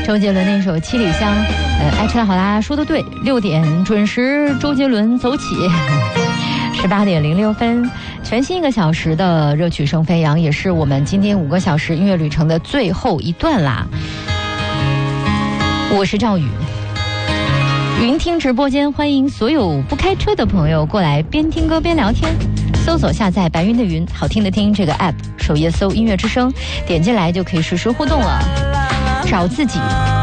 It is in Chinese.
周杰伦那首《七里香》，爱吃的好啦，说的对，6点准时，周杰伦走起。18点06分，全新1个小时的热曲声飞扬，也是我们今天5个小时音乐旅程的最后一段啦。我是赵宇，云听直播间，欢迎所有不开车的朋友过来边听歌边聊天。搜索下载白云的云，好听的听这个 app， 首页搜音乐之声，点进来就可以实时互动了。找自己